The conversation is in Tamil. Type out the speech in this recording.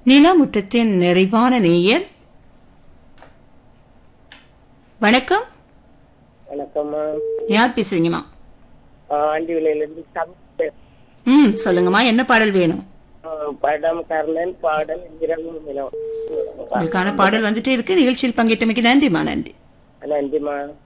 நிலமுற்றத்தின் நிறைவான நேயர். வணக்கம். வணக்கம்மா. யார் பேசுறீங்கம்மா? ஆண்டிவிலையிலிருந்து. சொல்லுங்கம்மா, என்ன பாடல் வேணும்? படம் கர்ணன், பாடல் இரவும் நிலம். உங்களுக்கான பாடல் வந்துட்டே இருக்கு. நிகழ்ச்சியில் பங்கேற்றமைக்கு நன்றிமா. நன்றி. நன்றிமா.